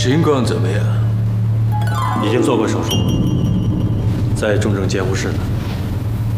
情况怎么样？ 已经做过手术，在重症监护室呢。